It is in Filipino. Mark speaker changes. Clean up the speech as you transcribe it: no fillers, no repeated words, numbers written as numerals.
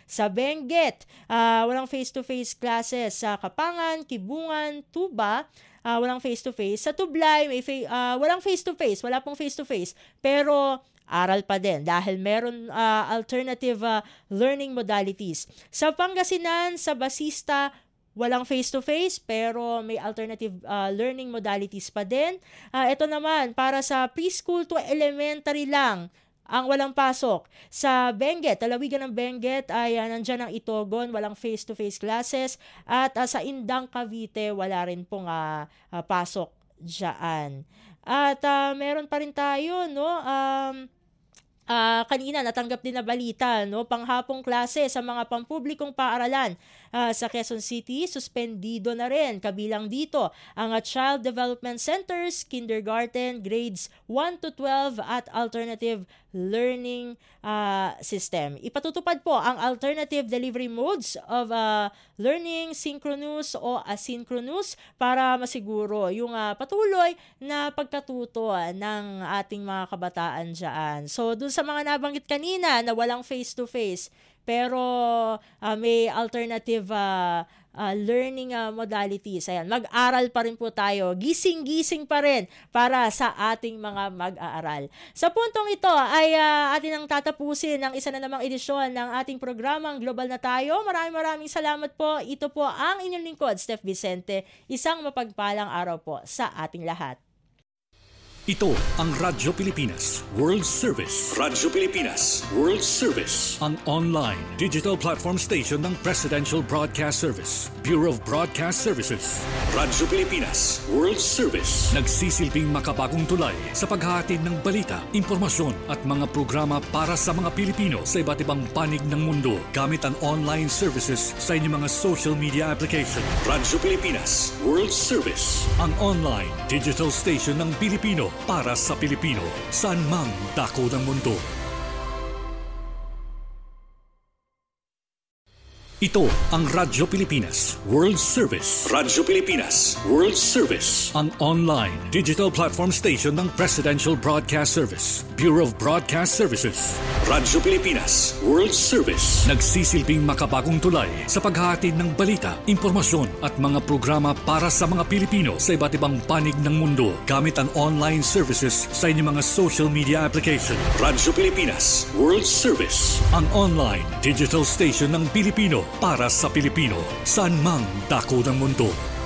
Speaker 1: Sa Benguet, walang face-to-face classes. Sa Kapangan, Kibungan, Tuba, walang face-to-face. Sa Tublay, walang face-to-face. Wala pong face-to-face. Pero aral pa din dahil meron alternative learning modalities. Sa Pangasinan, sa Basista, walang face-to-face pero may alternative learning modalities pa din. Ito naman, para sa preschool to elementary lang ang walang pasok. Sa Benguet, lalawigan ng Benguet ay nandyan ang Itogon, walang face-to-face classes. At sa Indang, Cavite, wala rin pong pasok dyan. At meron pa rin tayo, no? Kanina natanggap din na balita, no, panghapong klase sa mga pampublikong paaralan sa Quezon City, suspendido na rin. Kabilang dito ang Child Development Centers, kindergarten, grades 1 to 12 at alternative learning system. Ipatutupad po ang alternative delivery modes of learning, synchronous o asynchronous, para masiguro yung patuloy na pagkatuto ng ating mga kabataan dyan. So, dun sa mga nabanggit kanina na walang face-to-face, pero may alternative learning modalities. Ayan, mag-aral pa rin po tayo. Gising-gising pa rin para sa ating mga mag-aaral. Sa puntong ito ay atin ang tatapusin ang isa na namang edisyon ng ating programang Global na Tayo. Maraming salamat po. Ito po ang inyong lingkod, Steph Vicente. Isang mapagpalang araw po sa ating lahat.
Speaker 2: Ito ang Radyo Pilipinas World Service. Radyo Pilipinas World Service. Ang online digital platform station ng Presidential Broadcast Service, Bureau of Broadcast Services. Radyo Pilipinas World Service. Nagsisilbing makabagong tulay sa paghahatid ng balita, impormasyon at mga programa para sa mga Pilipino sa iba't ibang panig ng mundo gamit ang online services sa inyong mga social media application. Radyo Pilipinas World Service. Ang online digital station ng Pilipino para sa Pilipino, saan mang dako ng mundo. Ito ang Radyo Pilipinas World Service. Radyo Pilipinas World Service. Ang online digital platform station ng Presidential Broadcast Service, Bureau of Broadcast Services. Radyo Pilipinas World Service. Nagsisilbing makabagong tulay sa paghahatid ng balita, impormasyon at mga programa para sa mga Pilipino sa iba't ibang panig ng mundo gamit ang online services sa inyong mga social media application. Radyo Pilipinas World Service. Ang online digital station ng Pilipino para sa Pilipino, saan mang dako ng mundo.